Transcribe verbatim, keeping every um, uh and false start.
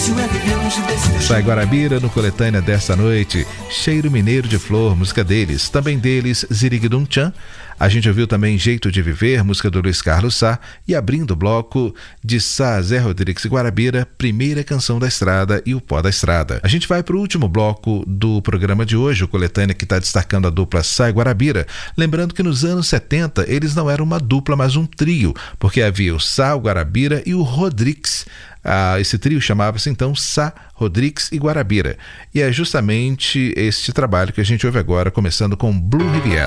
difícil é viver longe desse teu Sai Guarabira no Coletânea desta noite. Cheiro Mineiro de Flor, música deles. Também deles, Ziriguidum Tchan. A gente ouviu também Jeito de Viver, música do Luiz Carlos Sá. E abrindo o bloco de Sá, Zé Rodrigues e Guarabira, Primeira Canção da Estrada e O Pó da Estrada. A gente vai para o último bloco do programa de hoje, o Coletânea, que está destacando a dupla Sá e Guarabira. Lembrando que nos anos setenta eles não eram uma dupla, mas um trio, porque havia o Sá, o Guarabira e o Rodrigues. Ah, esse trio chamava-se então Sá, Rodrigues e Guarabira. E é justamente este trabalho que a gente ouve agora, começando com Blue Riviera.